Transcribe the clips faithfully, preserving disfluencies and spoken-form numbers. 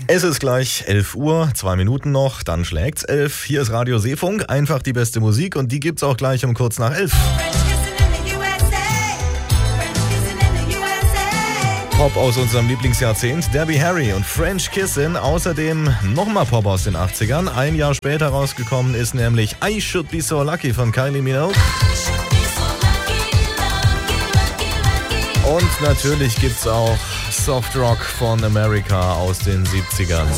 Es ist gleich elf Uhr, zwei Minuten noch, dann schlägt's elf. Hier ist Radio Seefunk, einfach die beste Musik und die gibt's auch gleich um kurz nach elf. Pop aus unserem Lieblingsjahrzehnt, Debbie Harry und French Kissin'. Außerdem nochmal Pop aus den achtzigern. Ein Jahr später rausgekommen ist nämlich I Should Be So Lucky von Kylie Minogue. Und natürlich gibt's auch Soft Rock von America aus den siebzigern.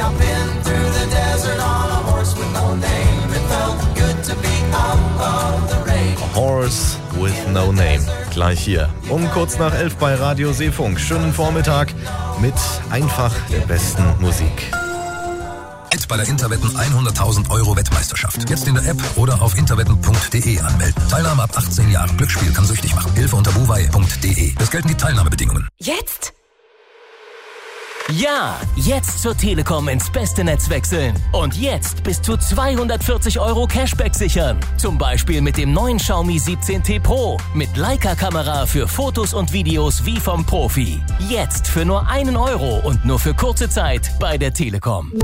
Horse with No Name. Gleich hier um kurz nach elf bei Radio Seefunk. Schönen Vormittag mit einfach der besten Musik. Jetzt bei der Interwetten hunderttausend Euro Wettmeisterschaft. Jetzt in der App oder auf interwetten punkt de anmelden. Teilnahme ab achtzehn Jahren. Glücksspiel kann süchtig machen. Hilfe unter buwei punkt de. Es gelten die Teilnahmebedingungen. Jetzt? Ja, jetzt zur Telekom ins beste Netz wechseln. Und jetzt bis zu zweihundertvierzig Euro Cashback sichern. Zum Beispiel mit dem neuen Xiaomi siebzehn T Pro. Mit Leica-Kamera für Fotos und Videos wie vom Profi. Jetzt für nur einen Euro und nur für kurze Zeit bei der Telekom.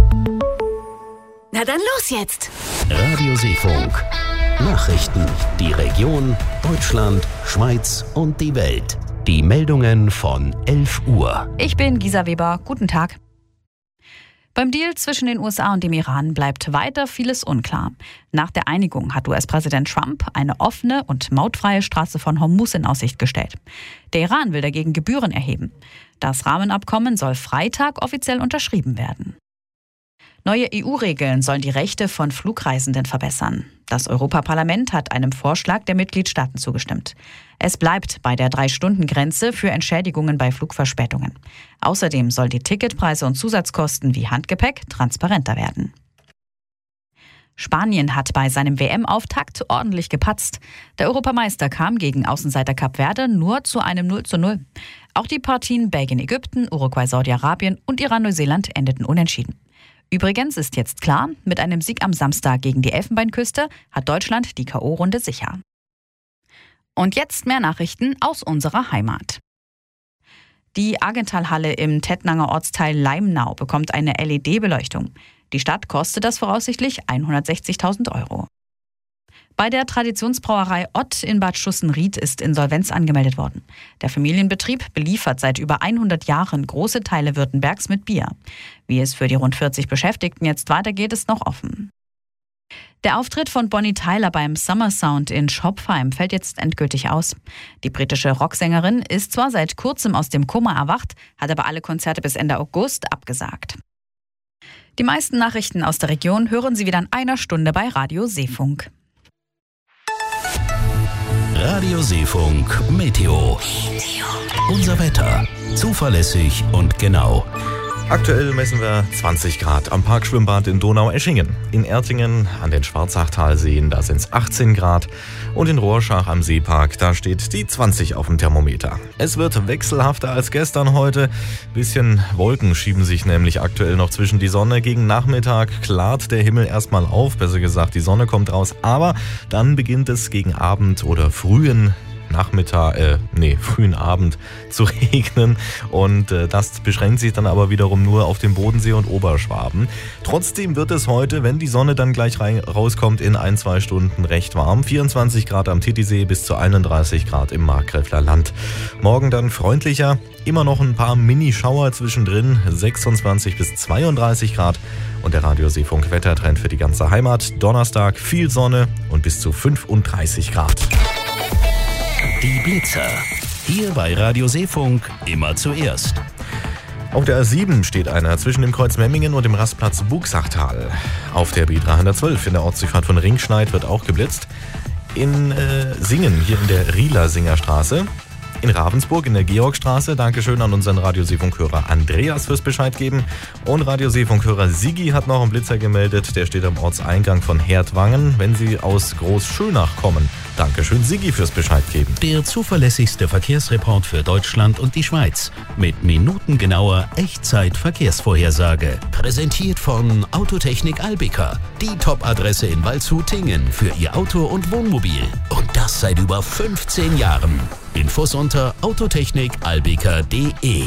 Na dann los jetzt! Radio Seefunk. Nachrichten. Die Region, Deutschland, Schweiz und die Welt. Die Meldungen von elf Uhr. Ich bin Gisa Weber. Guten Tag. Beim Deal zwischen den U S A und dem Iran bleibt weiter vieles unklar. Nach der Einigung hat U S-Präsident Trump eine offene und mautfreie Straße von Hormuz in Aussicht gestellt. Der Iran will dagegen Gebühren erheben. Das Rahmenabkommen soll Freitag offiziell unterschrieben werden. Neue E U-Regeln sollen die Rechte von Flugreisenden verbessern. Das Europaparlament hat einem Vorschlag der Mitgliedstaaten zugestimmt. Es bleibt bei der Drei-Stunden-Grenze für Entschädigungen bei Flugverspätungen. Außerdem sollen die Ticketpreise und Zusatzkosten wie Handgepäck transparenter werden. Spanien hat bei seinem W M-Auftakt ordentlich gepatzt. Der Europameister kam gegen Außenseiter Kap Verde nur zu einem null zu null. Auch die Partien Belgien-Ägypten, Uruguay-Saudi-Arabien und Iran-Neuseeland endeten unentschieden. Übrigens ist jetzt klar, mit einem Sieg am Samstag gegen die Elfenbeinküste hat Deutschland die K O-Runde sicher. Und jetzt mehr Nachrichten aus unserer Heimat. Die Argentalhalle im Tettnanger Ortsteil Leimnau bekommt eine L E D-Beleuchtung. Die Stadt kostet das voraussichtlich hundertsechzigtausend Euro. Bei der Traditionsbrauerei Ott in Bad Schussenried ist Insolvenz angemeldet worden. Der Familienbetrieb beliefert seit über hundert Jahren große Teile Württembergs mit Bier. Wie es für die rund vierzig Beschäftigten jetzt weitergeht, ist noch offen. Der Auftritt von Bonnie Tyler beim Summer Sound in Schopfheim fällt jetzt endgültig aus. Die britische Rocksängerin ist zwar seit kurzem aus dem Koma erwacht, hat aber alle Konzerte bis Ende August abgesagt. Die meisten Nachrichten aus der Region hören Sie wieder in einer Stunde bei Radio Seefunk. Radio Seefunk Meteo. Unser Wetter. Zuverlässig und genau. Aktuell messen wir zwanzig Grad am Parkschwimmbad in Donaueschingen. In Ertingen an den Schwarzachtalseen, da sind es achtzehn Grad. Und in Rorschach am Seepark, da steht die zwanzig auf dem Thermometer. Es wird wechselhafter als gestern heute. Bisschen Wolken schieben sich nämlich aktuell noch zwischen die Sonne. Gegen Nachmittag klart der Himmel erstmal auf, besser gesagt, die Sonne kommt raus. Aber dann beginnt es gegen Abend oder frühen Nachmittag, äh, nee, frühen Abend zu regnen und äh, das beschränkt sich dann aber wiederum nur auf den Bodensee und Oberschwaben. Trotzdem wird es heute, wenn die Sonne dann gleich rein, rauskommt, in ein, zwei Stunden recht warm. vierundzwanzig Grad am Titisee bis zu einunddreißig Grad im Markgräfler Land. Morgen dann freundlicher, immer noch ein paar Mini-Schauer zwischendrin, sechsundzwanzig bis zweiunddreißig Grad. Und der Radio Seefunk Wettertrend für die ganze Heimat. Donnerstag viel Sonne und bis zu fünfunddreißig Grad. Die Blitzer. Hier bei Radio Seefunk immer zuerst. Auf der A sieben steht einer zwischen dem Kreuz Memmingen und dem Rastplatz Buchsachtal. Auf der B dreihundertzwölf in der Ortsdurchfahrt von Ringschneid wird auch geblitzt. In äh, Singen, hier in der Rieler-Singer-Straße. In Ravensburg in der Georgstraße. Dankeschön an unseren Radio Seefunk-Hörer Andreas fürs Bescheid geben. Und Radio Seefunk-Hörer Sigi hat noch einen Blitzer gemeldet. Der steht am Ortseingang von Herdwangen, wenn Sie aus Großschönach kommen. Dankeschön Sigi fürs Bescheid geben. Der zuverlässigste Verkehrsreport für Deutschland und die Schweiz. Mit minutengenauer Echtzeit-Verkehrsvorhersage. Präsentiert von Autotechnik Albika. Die Top-Adresse in Waldshut-Tingen für Ihr Auto und Wohnmobil. Und das seit über fünfzehn Jahren. Infos unter autotechnik albika punkt de.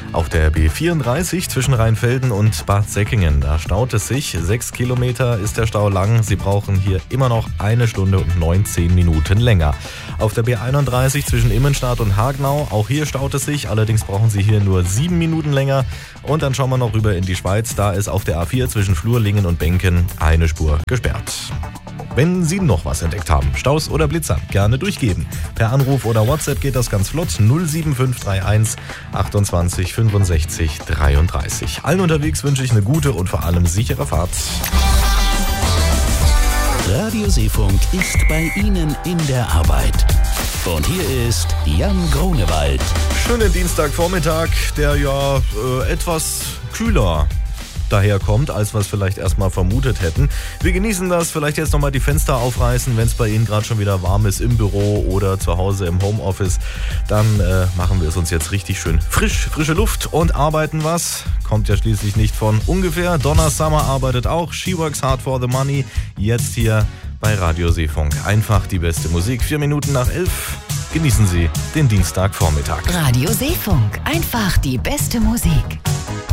Auf der B vierunddreißig zwischen Rheinfelden und Bad Säckingen, da staut es sich. Sechs Kilometer ist der Stau lang. Sie brauchen hier immer noch eine Stunde und neunzehn Minuten länger. Auf der B einunddreißig zwischen Immenstadt und Hagenau, auch hier staut es sich. Allerdings brauchen Sie hier nur sieben Minuten länger. Und dann schauen wir noch rüber in die Schweiz. Da ist auf der A vier zwischen Flurlingen und Benken eine Spur gesperrt. Wenn Sie noch was entdeckt haben, Staus oder Blitzer, gerne durchgeben. Per Anruf oder WhatsApp geht das ganz flott. null sieben fünf drei eins achtundzwanzig fünfundsechzig dreiunddreißig. Allen unterwegs wünsche ich eine gute und vor allem sichere Fahrt. Radio Seefunk ist bei Ihnen in der Arbeit. Und hier ist Jan Grunewald. Schönen Dienstagvormittag, der ja äh, etwas kühler daherkommt, als wir es vielleicht erstmal vermutet hätten. Wir genießen das, vielleicht jetzt nochmal die Fenster aufreißen, wenn es bei Ihnen gerade schon wieder warm ist im Büro oder zu Hause im Homeoffice. Dann äh, machen wir es uns jetzt richtig schön frisch, frische Luft und arbeiten was. Kommt ja schließlich nicht von ungefähr. Donna Summer arbeitet auch. She works hard for the money. Jetzt hier bei Radio Seefunk. Einfach die beste Musik. Vier Minuten nach elf. Genießen Sie den Dienstagvormittag. Radio Seefunk. Einfach die beste Musik.